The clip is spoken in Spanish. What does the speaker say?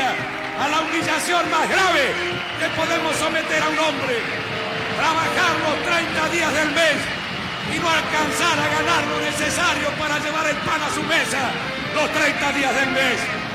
República a la humillación más grave que podemos someter a un hombre. Trabajar los 30 días del mes y no alcanzar a ganar lo necesario para llevar el pan a su mesa los 30 días del mes.